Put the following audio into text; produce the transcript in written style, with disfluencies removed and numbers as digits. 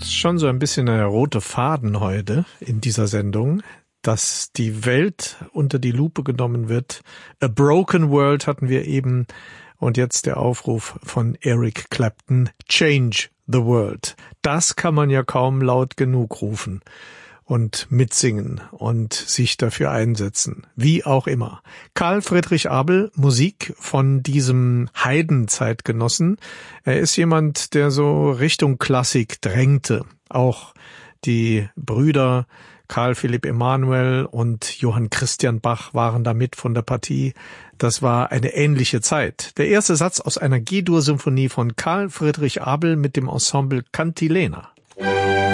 schon so ein bisschen der rote Faden heute in dieser Sendung, dass die Welt unter die Lupe genommen wird. A Broken World hatten wir eben und jetzt der Aufruf von Eric Clapton, Change the World. Das kann man ja kaum laut genug rufen und mitsingen und sich dafür einsetzen, wie auch immer. Karl Friedrich Abel, Musik von diesem Heidenzeitgenossen. Er ist jemand, der so Richtung Klassik drängte. Auch die Brüder Karl Philipp Emanuel und Johann Christian Bach waren da mit von der Partie. Das war eine ähnliche Zeit. Der erste Satz aus einer G-Dur-Symphonie von Karl Friedrich Abel mit dem Ensemble Cantilena.